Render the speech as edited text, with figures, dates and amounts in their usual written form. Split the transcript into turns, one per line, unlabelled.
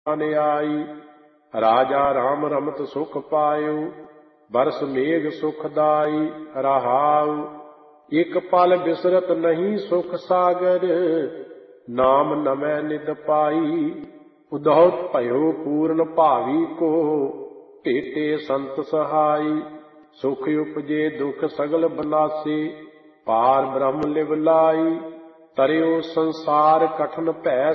ਆਈ। ਰਾਜਾ ਰਾਮ ਰਮਤ ਸੁਖ ਪਾਇਓ, ਬਰਸ ਮੇਘ ਸੁਖਦਾਈ। ਰਹਾਉ ਇਕ ਪਲ ਬਿਸਰਤ ਨਹੀਂ ਸੁਖ ਸਾਗਰ, ਨਾਮ ਨਵੈ ਨਿਧ ਪਾਈ। ਉਦਹੁਤ ਭਇਓ ਪੂਰਨ ਭਾਵੀ ਕੋ, ਭੇਟੇ ਸੰਤ ਸਹਾਈ। ਸੁਖ ਉਪਜੇ ਦੁਖ ਸਗਲ ਬਨਾਸੇ, ਪਾਰ ਬ੍ਰਹਮ ਲਿਵ ਲਾਈ। ਤਰਿਓ ਸੰਸਾਰ ਕਠਨ ਭੈ